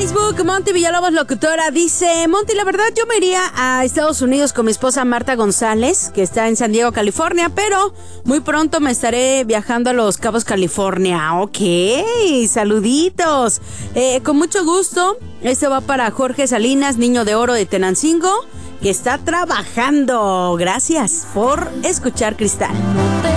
Facebook, Monty Villalobos Locutora dice: Monty, la verdad yo me iría a Estados Unidos con mi esposa Marta González, que está en San Diego, California, pero muy pronto me estaré viajando a Los Cabos, California. Ok, saluditos. Con mucho gusto. Esto va para Jorge Salinas, niño de oro de Tenancingo, que está trabajando. Gracias por escuchar Cristal.